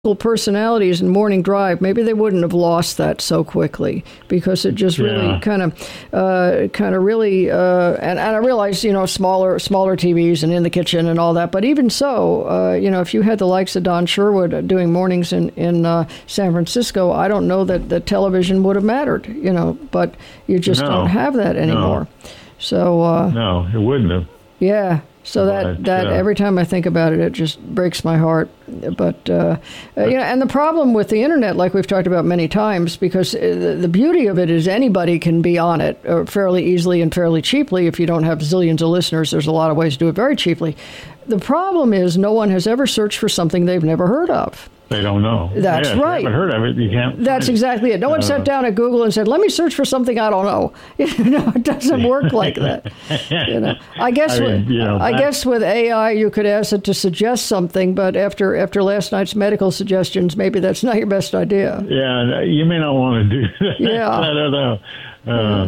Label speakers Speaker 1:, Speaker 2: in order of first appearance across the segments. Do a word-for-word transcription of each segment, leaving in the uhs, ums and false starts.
Speaker 1: personalities in Morning Drive, maybe they wouldn't have lost that so quickly, because it just really
Speaker 2: Yeah.
Speaker 1: kind of, uh, kind of really, uh, and, and I realize, you know, smaller, smaller T Vs and in the kitchen and all that. But even so, uh, you know, if you had the likes of Don Sherwood doing mornings in in uh, San Francisco, I don't know that the television would have mattered, you know. But you just
Speaker 2: No.
Speaker 1: don't have that anymore.
Speaker 2: No.
Speaker 1: So uh,
Speaker 2: No, it wouldn't have.
Speaker 1: yeah. So that,
Speaker 2: But,
Speaker 1: that
Speaker 2: uh,
Speaker 1: every time I think about it, it just breaks my heart. But, uh, uh, you know, and the problem with the internet, like we've talked about many times, because uh, the, the beauty of it is anybody can be on it uh, fairly easily and fairly cheaply. If you don't have zillions of listeners, there's a lot of ways to do it very cheaply. The problem is no one has ever searched for something they've never heard of.
Speaker 2: They don't know.
Speaker 1: That's
Speaker 2: yeah, if
Speaker 1: right.
Speaker 2: You haven't heard of it, you can't.
Speaker 1: That's
Speaker 2: find it.
Speaker 1: exactly it. No one
Speaker 2: Uh,
Speaker 1: sat down at Google and said, let me search for something I don't know. You know, it doesn't work like that. You know, I guess,
Speaker 2: I mean,
Speaker 1: with,
Speaker 2: you know,
Speaker 1: I
Speaker 2: back-
Speaker 1: guess with A I, you could ask it to suggest something, but after after last night's medical suggestions, maybe that's not your best idea.
Speaker 2: Yeah, you may not want to do that.
Speaker 1: Yeah.
Speaker 2: I don't know. Uh,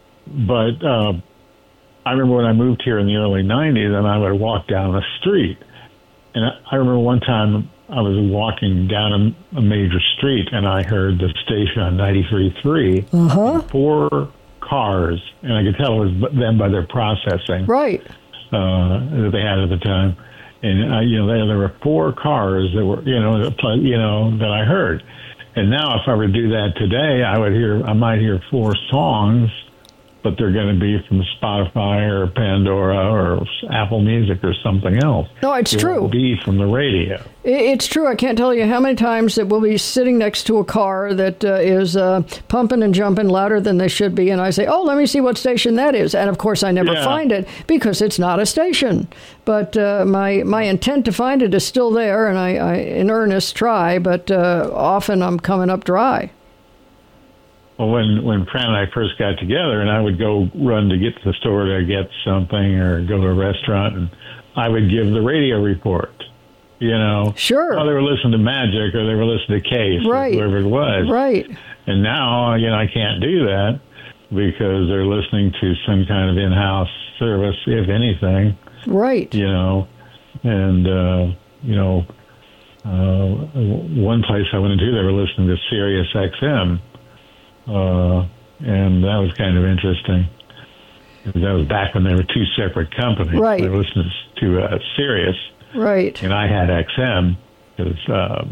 Speaker 2: But uh, I remember when I moved here in the early nineties, and I would walk down the street. And I, I remember one time I was walking down a, a major street, and I heard the station on ninety-three point three.
Speaker 1: Uh-huh.
Speaker 2: Four cars, and I could tell it was them by their processing
Speaker 1: Right.
Speaker 2: uh, that they had at the time. And uh, you know, there, there were four cars that were, you know, that play- you know, that I heard. And now, if I were to do that today, I would hear, I might hear four songs, but they're going to be from Spotify or Pandora or Apple Music or something else.
Speaker 1: No, it's
Speaker 2: It
Speaker 1: true.
Speaker 2: won't be from the radio.
Speaker 1: I- It's true. I can't tell you how many times that we'll be sitting next to a car that uh, is uh, pumping and jumping louder than they should be, and I say, "Oh, let me see what station that is." And of course, I never
Speaker 2: Yeah.
Speaker 1: find it because it's not a station. But uh, my my intent to find it is still there, and I, I in earnest try. But uh, often I'm coming up dry.
Speaker 2: Well, when when Fran and I first got together, and I would go run to get to the store to get something or go to a restaurant, and I would give the radio report. You know,
Speaker 1: Sure.
Speaker 2: oh, they were listening to Magic or they were listening to Case,
Speaker 1: Right.
Speaker 2: or whoever it was.
Speaker 1: Right.
Speaker 2: And now, you know, I can't do that because they're listening to some kind of in-house service, if anything.
Speaker 1: Right.
Speaker 2: You know, and uh, you know, uh, one place I went into, they were listening to Sirius X M. Uh, and that was kind of interesting. That was back when they were two separate companies.
Speaker 1: Right.
Speaker 2: They were listening to uh, Sirius,
Speaker 1: Right.
Speaker 2: and I had X M, because, uh,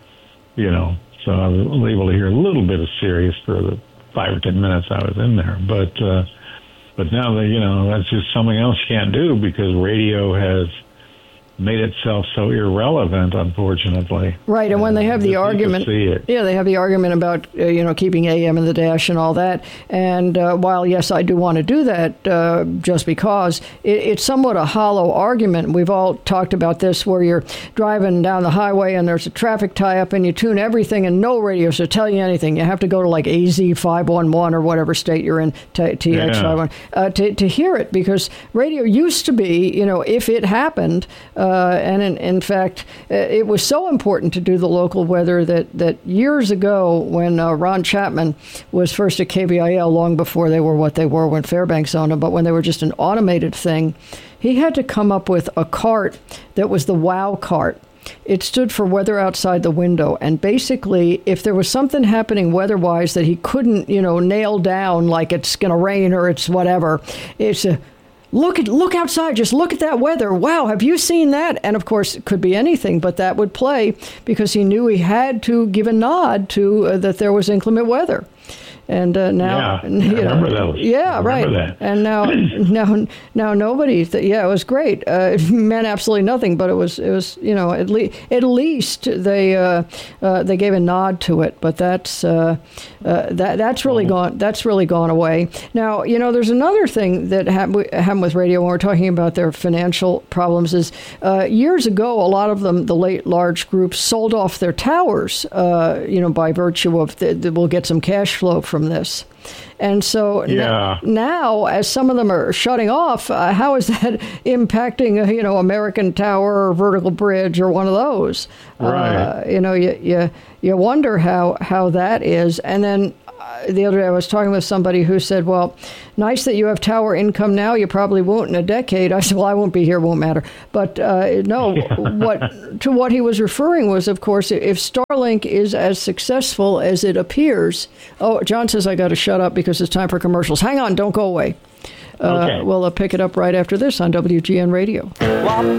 Speaker 2: you know, so I was able to hear a little bit of Sirius for the five or ten minutes I was in there. But, uh, but now, that you know, that's just something else you can't do because radio has made itself so irrelevant, unfortunately.
Speaker 1: Right, and when they have the
Speaker 2: Just need to
Speaker 1: argument,
Speaker 2: see it.
Speaker 1: yeah, they have the argument about uh, you know keeping A M in the dash and all that. And uh, while yes, I do want to do that, uh, just because it, it's somewhat a hollow argument. We've all talked about this, where you're driving down the highway and there's a traffic tie-up, and you tune everything, and no radio to tell you anything. You have to go to like A Z five one one or whatever state you're in, T- TX
Speaker 2: Yeah.
Speaker 1: five one, uh, to to hear it, because radio used to be, you know, if it happened. Uh, and in, in fact, uh, it was so important to do the local weather that, that years ago, when uh, Ron Chapman was first at K B I L, long before they were what they were when Fairbanks owned them, but when they were just an automated thing, he had to come up with a cart that was the WOW cart. It stood for weather outside the window. And basically, if there was something happening weather-wise that he couldn't, you know, nail down, like it's going to rain or it's whatever, it's a... Look at look outside. Just look at that weather. Wow, have you seen that? And of course, it could be anything, but that would play because he knew he had to give a nod to uh, that there was inclement weather. And uh, now,
Speaker 2: Yeah,
Speaker 1: you
Speaker 2: I remember
Speaker 1: know,
Speaker 2: those.
Speaker 1: yeah,
Speaker 2: I
Speaker 1: right.
Speaker 2: remember that.
Speaker 1: And now, now, now nobody. Th- yeah, it was great. Uh, it meant absolutely nothing, but it was, it was, you know, at least, at least they, uh, uh, they gave a nod to it. But that's, uh, uh, that, that's really
Speaker 2: Oh.
Speaker 1: gone. That's really gone away. Now, you know, there's another thing that hap- happened with radio when we're talking about their financial problems. Is uh, years ago, a lot of them, the late large groups, sold off their towers. Uh, you know, by virtue of the, the, we'll get some cash flow from this. And so
Speaker 2: Yeah.
Speaker 1: n- now, as some of them are shutting off, uh, how is that impacting, uh, you know, American Tower or Vertical Bridge or one of those?
Speaker 2: Right.
Speaker 1: Uh, you know, you, you, you wonder how, how that is. And then the other day I was talking with somebody who said, well, nice that you have tower income now. You probably won't in a decade. I said, well, I won't be here. Won't matter. But uh, no, what to what he was referring was, of course, if Starlink is as successful as it appears. Oh, John says I got to shut up because it's time for commercials. Hang on. Don't go away. Uh,
Speaker 2: okay.
Speaker 1: We'll uh, pick it up right after this on W G N Radio.